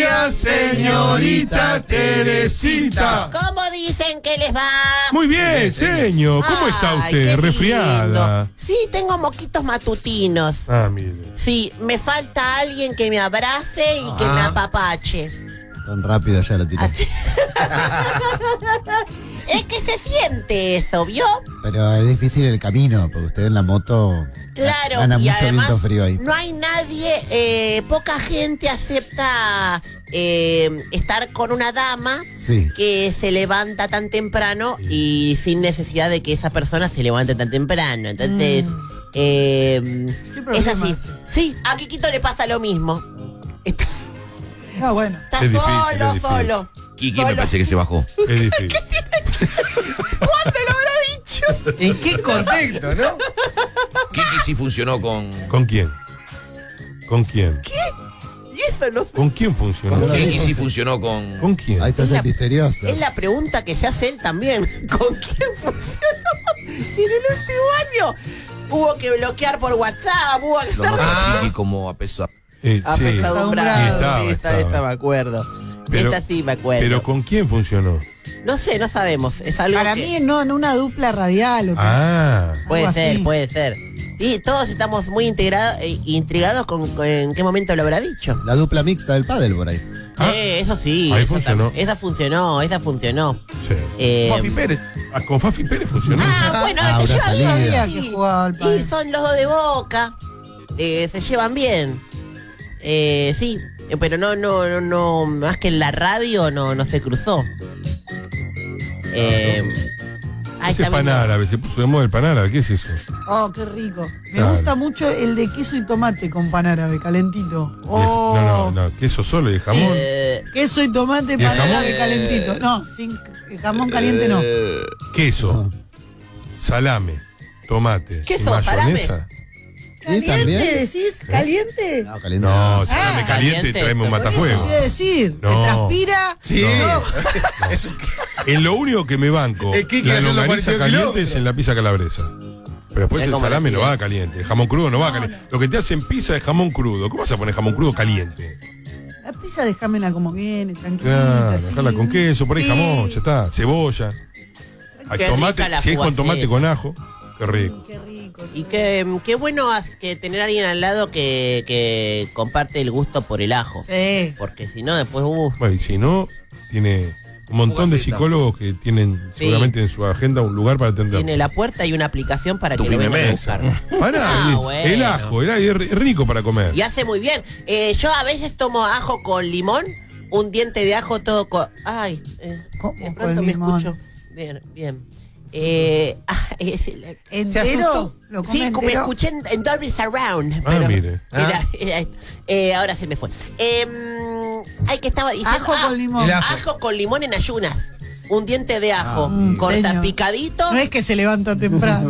días, señorita Teresita. ¿Cómo dicen que les va? Muy bien, señor. ¿Cómo está Ay, usted? qué ¿Resfriada? lindo. Sí, tengo moquitos matutinos. Ah, mire. Sí, me falta alguien que me abrace y que me apapache. Tan rápido ya lo tiré. Así. Es que se siente eso, ¿vio? Pero es difícil el camino, porque usted en la moto Claro, gana y mucho además viento frío ahí. no hay nadie, poca gente acepta estar con una dama Sí. que se levanta tan temprano y sin necesidad de que esa persona se levante tan temprano. Entonces, es problema así. ese? Sí, a Kikito le pasa lo mismo. Está, Ah, bueno. está Es difícil, solo, es difícil. solo. Kiki me Solo. parece que se bajó. Es difícil. ¿Cuándo lo habrá dicho? ¿En qué contexto, no? Kiki sí funcionó con... ¿Con quién? ¿Con quién? Y eso no sé. ¿Con quién funcionó? Kiki sí funcionó con... ¿Con quién? Ahí está Es la- el misterioso. Es la pregunta que se hace él también. ¿Con quién funcionó? Y en el último año hubo que bloquear por WhatsApp, hubo que Lo estar... notó Kiki como apesadumbrado. Sí. apesadumbrado. Sí, estaba. Esta me acuerdo. Pero- Esta sí me acuerdo. Pero ¿con quién funcionó? No sé, no sabemos. Es algo Para que... mí no, en una dupla radial. O Ah. Puede algo ser, así. puede ser. Sí, todos estamos muy intrigados con en qué momento lo habrá dicho. La dupla mixta del pádel por ahí. Ah, Eso sí. ahí esa funcionó. Esa funcionó. Sí. Fafi Pérez. Ah, con Fafi Pérez funcionó. Bueno, Ah, se una llevan bien. salida. Sabía que jugaba al Y pádel. son los dos de Boca. Se llevan bien. Sí, pero no, más que en la radio no se cruzó. Ahí Ese está pan viendo. árabe, se puso de moda el pan árabe. ¿Qué es eso? Oh, qué rico. Me Claro. gusta mucho el de queso y tomate con pan árabe, calentito. Y Oh, no, queso solo y jamón. queso y tomate, ¿Y el pan jamón? árabe calentito. No, sin jamón caliente no. Queso, salame, tomate, ¿Queso, mayonesa. Sí, ¿Caliente también. decís? ¿Caliente? No, caliente. No, salame Ah, caliente, caliente. traeme un Por eso matafuego. te iba a decir. No. ¿Te transpira? Sí. No. Es un- En lo único que me banco, El Kiki la haciendo longaniza 42 caliente kilómetros. es en la pizza calabresa. Pero después Es el como salame la no tía. va caliente, el jamón crudo no va caliente. Lo que te hacen pizza es jamón crudo. ¿Cómo vas a poner jamón crudo caliente? La pizza déjamela como viene, tranquilita. Claro, así. dejala con queso, por ahí Sí. jamón, ya está. Cebolla. Hay Qué tomate, rica la si es con fugaceta. tomate con ajo, qué rico. Qué rico. Y qué bueno que tener a alguien al lado que comparte el gusto por el ajo. Sí. Porque si no, después Bueno, y si no, tiene un montón de Fugaceta. psicólogos que tienen Sí. seguramente en su agenda un lugar para atender. tiene la puerta y una aplicación para Tu que lo vengan a Fimemesa. buscar. Pará, Ah, el bueno. ajo, es rico para comer. Y hace muy bien. Yo a veces tomo ajo con limón, un diente de ajo todo con... Ay, ¿Cómo de con pronto me limón? escucho. Bien, bien. ¿Entero? ¿Lo come Sí, me entero? escuché en Dolby Surround. Ah, mire. Ahora se me fue. Ay, que estaba diciendo... Ajo con limón. El ajo. Ajo con limón en ayunas. Un diente de ajo. Ah, corta señor. picadito. No es que se levanta temprano.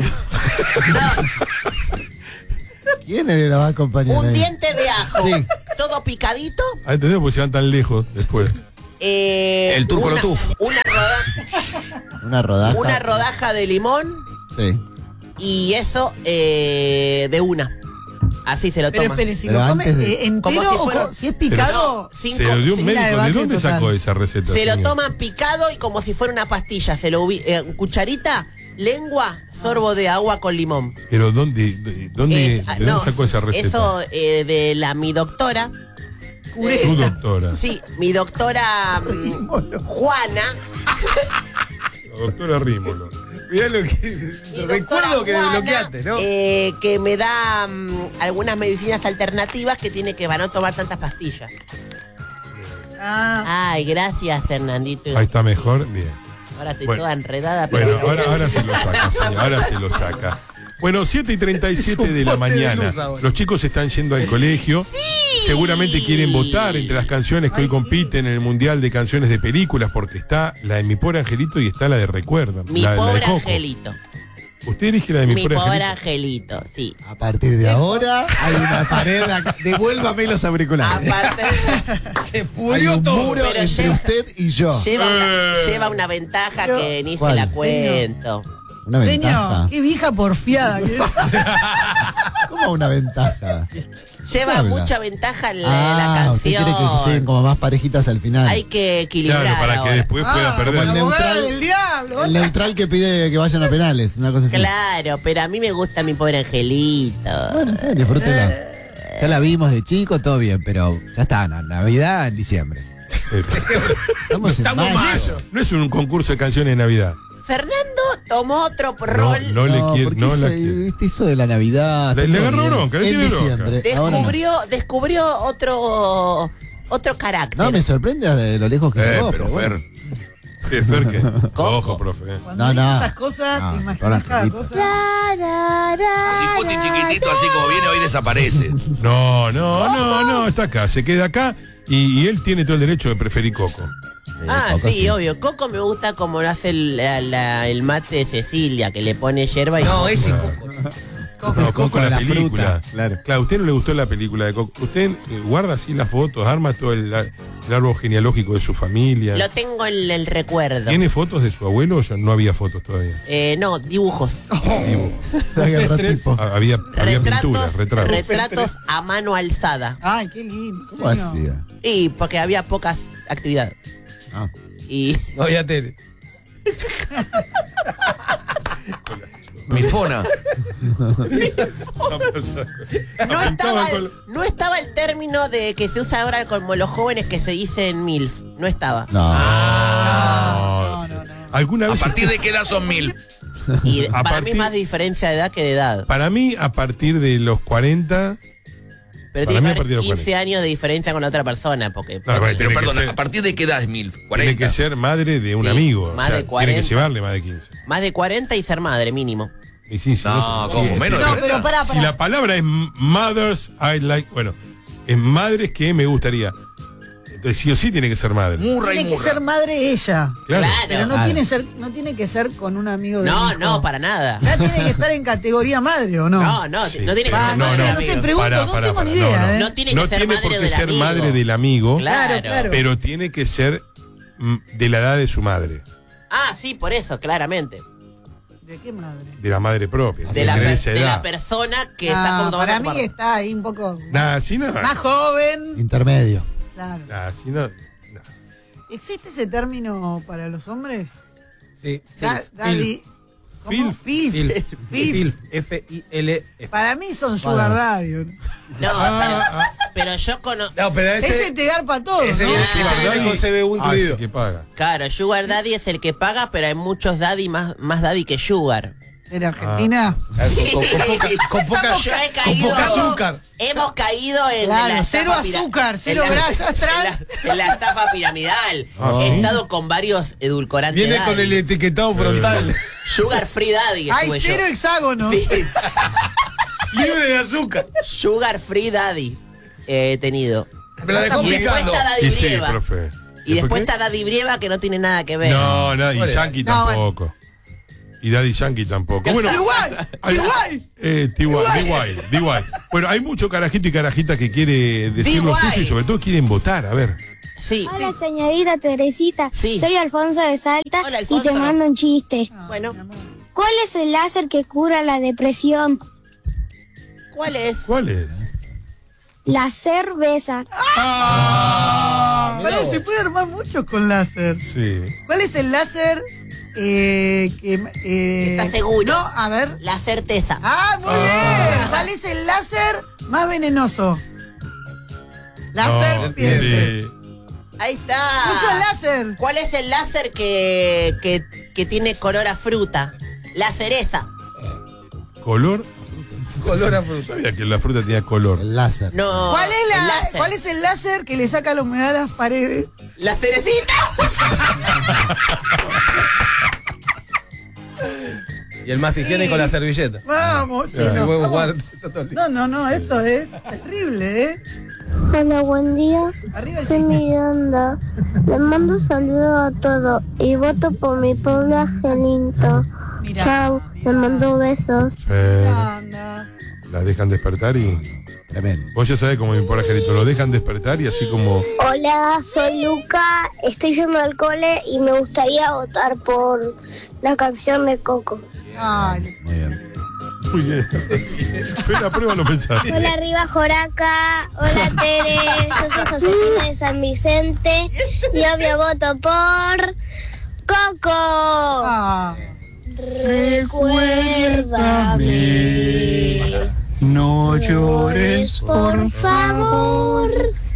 ¿Quién le va a acompañar Un ahí? diente de ajo. Sí. Todo picadito. Ah, ¿entendés? Porque se van tan lejos después. El turco una, Lotuf. Una rodaja. una rodaja de limón Sí. y eso de una. Así se lo Pero toma. espere, si Pero lo come antes de- entero Como si o fuera- si es picado. Cinco- Se lo dio un sí, la médico. ¿De debacle dónde total. sacó esa receta? Se lo señor? toma picado y como si fuera una pastilla. Se lo cucharita, lengua, sorbo de agua con limón. Pero ¿de dónde No, sacó esa receta? Eso de mi doctora. Su doctora. Sí, mi doctora Juana. La doctora Rímolo. Mirá lo que. Mi Recuerdo doctora que Juana, desbloqueaste, ¿no? que me da algunas medicinas alternativas que tiene que no tomar tantas pastillas. Ah, Ay, gracias, Fernandito. Ahí está mejor. Bien. Ahora estoy Bueno. toda enredada. Pero Bueno, ahora se lo saca, señor. Ahora se lo saca. Bueno, 7:37 de la poste de mañana. luz ahora. Los chicos están yendo al colegio. Seguramente quieren votar entre las canciones que hoy Ay, compiten en el Mundial de Canciones de Películas, porque está la de Mi Pobre Angelito y está la de Recuerda. mi la de pobre Coco. Angelito. Usted elige la de Mi, Mi Pobre pobre Angelito. Angelito, sí. A partir de ahora hay una pared acá. Devuélvame los auriculares. Aparte, Se Hay pudrió un todo. muro pero entre lleva- usted y yo. lleva una ventaja Pero- que ni se ¿Cuál? la cuento. Una ventaja. señor, qué vieja porfiada que es. ¿Cómo una ventaja? Lleva habla? mucha ventaja la usted canción. quiere que lleguen como más parejitas al final. Hay que equilibrar. Claro, para que ahora. después pueda como perder. el La abogada neutral. del diablo. El neutral que pide que vayan a penales, una cosa así. Claro, pero a mí me gusta mi pobre angelito. Bueno, disfrútela. Ya la vimos de chico, todo bien, pero ya está, Navidad en diciembre. Estamos en mayo. No es un concurso de canciones de Navidad. Fernando tomó otro No, rol. no le quiere. porque No la ese- quiere. ¿viste eso de la Navidad? Le todo agarró bien. bronca, le En tiene bronca. diciembre. Ahora no. Descubrió otro carácter. No, me sorprende de lo lejos que llegó. Pero bueno. Fer, Sí, Fer, que- Ojo, profe. Cuando No, dice no. esas cosas, No, te imaginas ahora cada Angelito. cosa. Cipote chiquitito, así como viene, hoy desaparece. No, está acá, se queda acá y él tiene todo el derecho de preferir Coco. Coco, Sí, obvio. Coco me gusta como lo hace el mate de Cecilia, que le pone yerba y... No, ese Coco. No, Coco de la la película. fruta, claro. Claro, a usted no le gustó la película de Coco. Usted guarda así las fotos, arma todo el árbol genealógico de su familia. Lo tengo en el recuerdo. ¿Tiene fotos de su abuelo o ya no había fotos todavía? No, dibujos. Dibujo. Agarró tipo. Había pinturas, retratos. Retratos a mano alzada. Ay, qué lindo. ¿Cómo señor. hacía? Y porque había pocas actividades. Ah. Y No había tele. Milfona. no estaba el término de que se usa ahora como los jóvenes que se dicen MILF. No estaba. No. No. ¿Alguna ¿A vez partir de qué edad son 1000? Y A para mí partir- es más de diferencia de edad que de edad. Para mí, a partir de los 40. Pero para tiene mí, que a partir de haber los 15 años de diferencia con la otra persona. Porque No, bueno, Pero tiene que perdón, ser- ¿a partir de qué edad es 1000? Tiene 40. que ser madre de un Sí, amigo. más o sea, de tiene 40. que llevarle más de 15. más de 40 y ser madre, mínimo. Y sí, sí, No, sí, como menos de No, 40. pero pará. Si la palabra es mothers, I like. Bueno, es madres que me gustaría. Entonces, sí o sí tiene que ser madre. Murra y Tiene que murra. ser madre ella. Claro. Pero no Claro. no tiene que ser con un amigo de No, para nada. Ya tiene que estar en categoría madre, ¿o no? No, Sí, no tiene que pero ser no madre sé, del no sé, amigo. pregunto, no tengo ni idea, ¿eh? No tiene que No ser tiene madre por qué del ser amigo. madre del amigo, Claro. Claro. pero tiene que ser de la edad de su madre, Ah, sí, por eso, claramente. ¿De qué madre? de la madre propia. De la, tener esa de la edad. persona que está Ah, con para mí está ahí un poco Nah, si no. más joven. Intermedio. Claro. Nah, si no. ¿Existe ese término para los hombres? Sí. Daddy. ¿Cómo? Filf. Filf. Filf. F-I-L-F. Para mí son sugar daddy. ¿no? No, pero yo conozco. No, pero Ese te garpa todo, ese ¿no? viene con CBU incluido. Ah, sí que paga. Claro, Sugar Daddy es el que paga, pero hay muchos daddy más daddy que Sugar. En Argentina. Con poca, Yo he con caído. poca azúcar. Hemos caído en Claro, la cero estafa azúcar, cero en la- grasas trans. en la estafa piramidal. Ah, He ¿sí? estado con varios edulcorantes. Viene daddy. con el etiquetado frontal. Sugar Free Daddy. Hay estuve yo. cero hexágonos. Sí. Libre de azúcar. Sugar Free Daddy he tenido. Me la dejó Y después picando. está Daddy Y sí, Brieva. profe. Y después qué? está Daddy Brieva que no tiene nada que ver. No, y Bueno, Yankee no, tampoco. Y Daddy Yankee tampoco. Bueno, Igual, hay- igual. D.Y. Bueno, hay mucho carajito y carajita que quiere decir lo D.Y. suyo y sobre todo quieren votar. A ver. Sí. Hola señorita Teresita, Sí. soy Alfonso de Salta Hola, y Alfonso. te mando un chiste. Bueno, ¿Cuál es el láser que cura la depresión? ¿cuál es? ¿Cuál es? La cerveza. Pará, se puede armar mucho con láser. Sí. ¿Cuál es el láser ¿Estás seguro? No, a ver. La certeza. Ah, muy bien. ¿Cuál es el láser más venenoso? La No, serpiente. sí. Ahí está. Mucho láser. ¿Cuál es el láser que tiene color a fruta? La cereza. ¿Color? Color a No fruta. sabía que la fruta tenía color. El láser. No. ¿Cuál es, el láser. ¿Cuál es el láser que le saca la humedad a las paredes? La cerecita. Y el más higiénico, la servilleta. Vamos, El chino. huevo vamos. guarda. está todo listo. No, esto es terrible, ¿eh? Hola, buen día. Arriba el Soy chisme. Miranda. Le mando un saludo a todos y voto por mi pobre angelito. Mira. Chao, le mando besos. Anda. La dejan despertar y. Tremendo. Vos ya sabés cómo me importa, Angelito. Lo dejan despertar y así como. Hola, soy Luca, estoy yendo al cole y me gustaría votar por la canción de Coco. Ay, Muy bien. Muy bien. Fue una prueba, lo pensaste. Hola arriba Joraca, hola Tere, yo soy Josefina de San Vicente y obvio voto por Coco. Ah. Recuérdame, no llores por favor,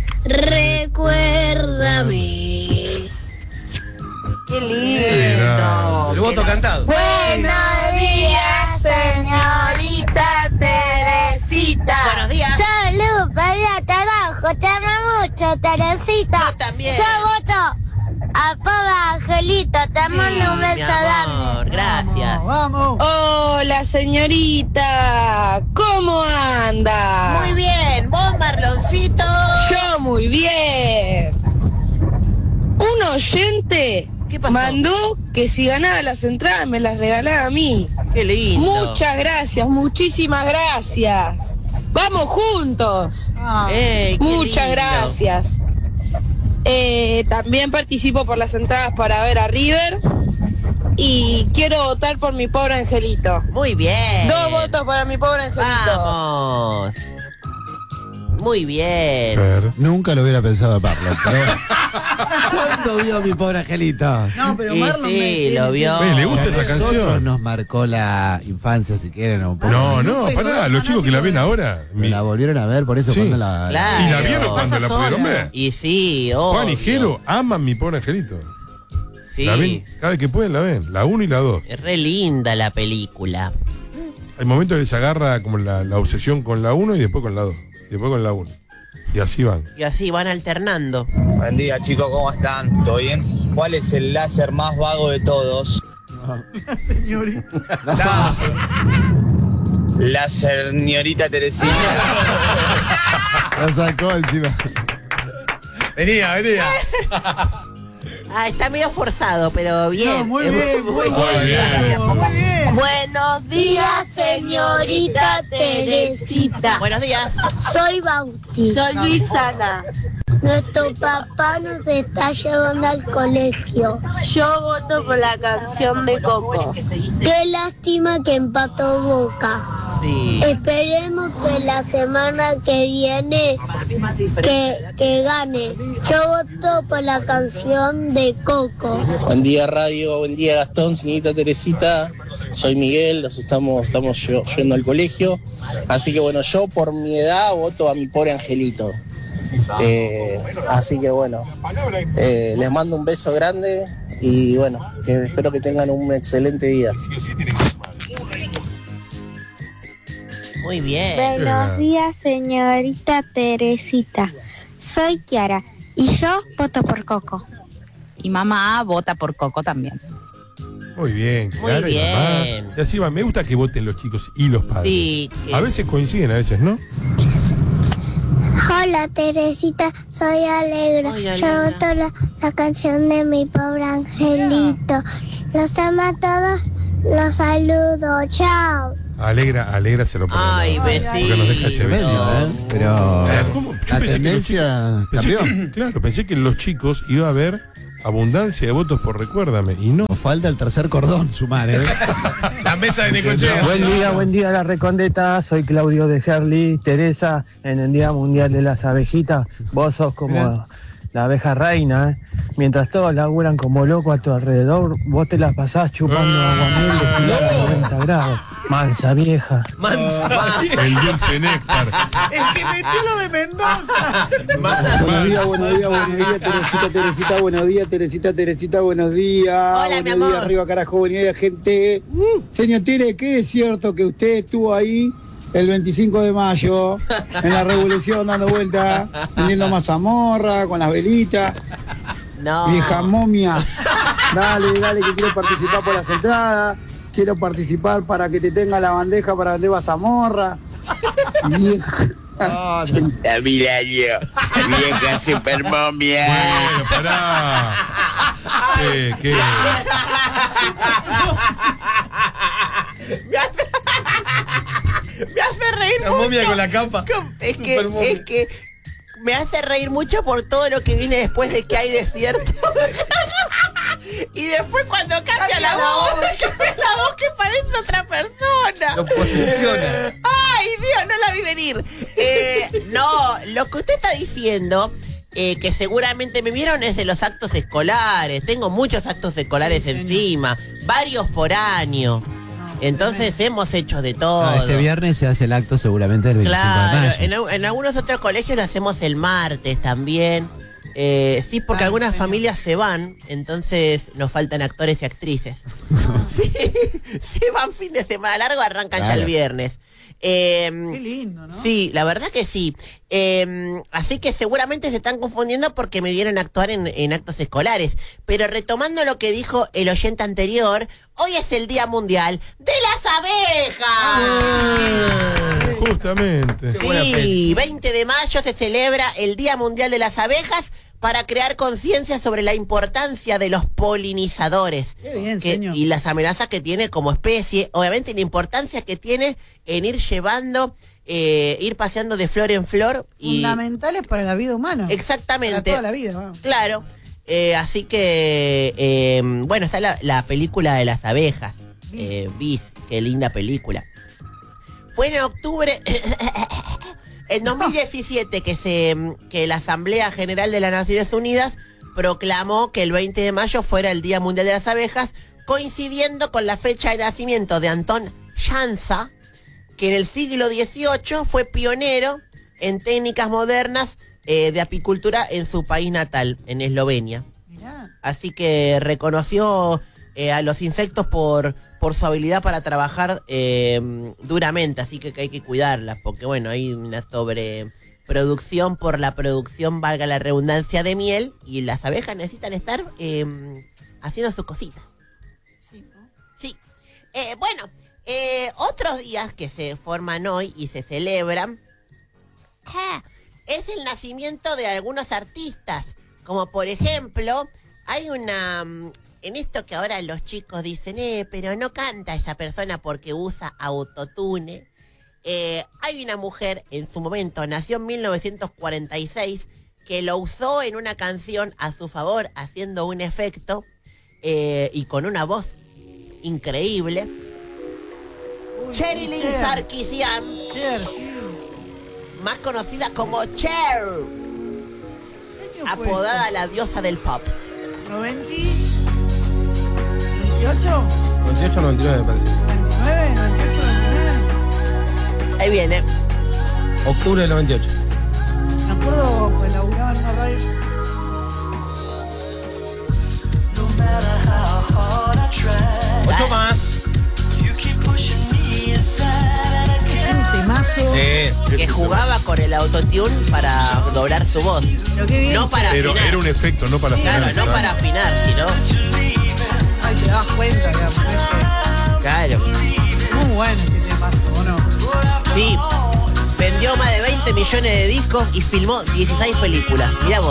recuérdame. ¡Qué lindo! El voto cantado. Buenos días, señorita Teresita. Buenos días. Salud para el trabajo, te amo mucho, Teresita. Yo también. Yo voto a pobre Angelito, te mando un Mi beso grande. amor, gracias. Vamos. Hola señorita, ¿cómo anda? Muy bien, vos, Marloncito. Yo muy bien. Un oyente ¿Qué pasó? mandó que si ganaba las entradas me las regalaba a mí. Qué lindo. Muchas gracias, muchísimas gracias. Vamos juntos. Ah. Ey, qué Muchas lindo. gracias. También participo por las entradas para ver a River y quiero votar por mi pobre angelito. Muy bien. 2 votos para mi pobre angelito. Vamos. Muy bien. Fer. Nunca lo hubiera pensado Pablo, pero bueno. ¿Cuándo vio a mi pobre angelito? No, pero Y Marlon sí, lo vio. ¿Le gusta A esa nosotros canción? nos marcó la infancia, si quieren. O un poco. No, pará, los chicos que la ven ahora. La volvieron a ver, por eso Sí. cuando la... Claro. ¿Y la vieron cuando Pasa la pudieron sola. ver? Y sí, obvio. Juan y Jero aman mi pobre angelito. Sí. La ven, cada vez que pueden la ven, la 1 y la 2. Es re linda la película. Hay momentos que les agarra como la obsesión con la 1 y después con la 2. Y después con la 1. Y así van. Y así van alternando. Buen día chicos, ¿cómo están? ¿Todo bien? ¿Cuál es el láser más vago de todos? Señorita. La señorita Teresita. La sacó encima. Venía. Ah, está medio forzado, pero bien. No, muy bien, muy Muy bien. Muy bien. Buenos días, señorita Teresita. Buenos días. Soy Bauti. Soy Luisana. Nuestro papá nos está llevando al colegio. Yo voto por la canción de Coco. Qué lástima que empató Boca. Sí. Esperemos que la semana que viene que gane. Yo voto por la canción de Coco. Buen día radio, buen día Gastón, señorita Teresita. Soy Miguel, estamos yendo al colegio. Así que bueno, yo por mi edad voto a mi pobre angelito. Así que bueno, les mando un beso grande y bueno, que espero que tengan un excelente día. Muy bien. Buenos días, señorita Teresita. Soy Kiara y yo voto por Coco. Y mamá vota por Coco también. Muy bien, Muy Clara y bien. mamá. Y así va, me gusta que voten los chicos y los padres. Sí. A veces coinciden, a veces, ¿no? Hola Teresita, soy Alegra. Ay, Yo Alegra. voto la canción de mi pobre angelito. Los amo a todos, los saludo, chao. Alegra se lo pone. Ay, Porque nos deja ese besito. beso. Pero ¿Cómo? Yo la pensé que los tendencia cambió. Claro, pensé que en los chicos iba a haber abundancia de votos por Recuérdame. Y no. Nos falta el tercer cordón sumar, ¿eh? La mesa de Necochea. Buen día la Recondeta, soy Claudio de Herli. Teresa, en el Día Mundial de las Abejitas, vos sos como la abeja reina, ¿eh? Mientras todos laburan como locos a tu alrededor, vos te la pasás chupando aguamiel destilado a 90 grados. Mansa vieja. El dulce néctar. El que metió lo de Mendoza. Buenos días, Teresita, buenos días, Teresita, buenos días. Hola, mi amor. arriba, carajo, buenos días, gente. Señor Tere, ¿qué es cierto que usted estuvo ahí el 25 de mayo en la Revolución dando vuelta, vendiendo mazamorra con las velitas? No. Vieja momia. Dale, que quiero participar por las entradas. Quiero participar para que te tenga la bandeja para vender mazamorra. Vieja. Vieja super momia. Bueno, pará. Sí, ¿qué? Me hace reír La mucho. momia con la capa. Es que me hace reír mucho por todo lo que viene después de que hay desierto. Y después cuando cambia la voz, la voz que parece otra persona. Lo posiciona. Ay, Dios, no la vi venir. No, lo que usted está diciendo, que seguramente me vieron, es de los actos escolares. Tengo muchos actos escolares encima, varios por año. Entonces hemos hecho de todo. Este viernes se hace el acto seguramente el 25 de mayo. En algunos otros colegios lo hacemos el martes también. Sí, porque algunas familias se van, entonces nos faltan actores y actrices. Sí, se van fin de semana largo, arrancan ya el viernes. Qué lindo, ¿no? Sí, la verdad que sí. Así que seguramente se están confundiendo porque me vieron actuar en actos escolares. Pero retomando lo que dijo el oyente anterior, hoy es el Día Mundial de las Abejas. Justamente. Sí, 20 de mayo se celebra el Día Mundial de las Abejas para crear conciencia sobre la importancia de los polinizadores. Qué bien, señor. Y las amenazas que tiene como especie, obviamente la importancia que tiene en ir llevando, ir paseando de flor en flor. Fundamentales para la vida humana. Exactamente. Para toda la vida, vamos. Claro. Así que, bueno, está la película de las abejas. Bis, qué linda película. Fue en octubre... En 2017 que la Asamblea General de las Naciones Unidas proclamó que el 20 de mayo fuera el Día Mundial de las Abejas, coincidiendo con la fecha de nacimiento de Anton Jansa, que en el siglo XVIII fue pionero en técnicas modernas de apicultura en su país natal, en Eslovenia. Mirá. Así que reconoció a los insectos por su habilidad para trabajar duramente, así que hay que cuidarlas, porque bueno, hay una sobreproducción por la producción, valga la redundancia, de miel, y las abejas necesitan estar haciendo sus cositas. Sí, ¿no? Sí. Bueno, otros días que se forman hoy y se celebran, es el nacimiento de algunos artistas, como por ejemplo, hay una... En esto que ahora los chicos dicen, pero no canta esa persona porque usa autotune. Hay una mujer, en su momento, nació en 1946, que lo usó en una canción a su favor, haciendo un efecto, y con una voz increíble. Sherilyn Sarkisian, más conocida como Cher, apodada la diosa del pop. 98, 99 me parece. 99, 98, 99. Ahí viene. Octubre del 98. Me acuerdo, pues laburaba en una radio. Ocho más. Es un temazo. Sí. Que jugaba con el autotune para doblar su voz. Pero qué bien. No para Pero afinar. era un efecto, no para Claro, afinar. no para afinar, sino... Ay, te das cuenta, digamos. Claro. Muy bueno este temazo, ¿o no? Sí. Vendió más de 20 millones de discos y filmó 16 películas. Mirá vos.